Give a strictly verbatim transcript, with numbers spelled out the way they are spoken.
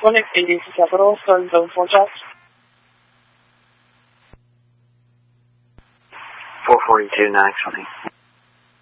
Linux A D C Capital, starting zone forecast. four forty-two, nine twenty.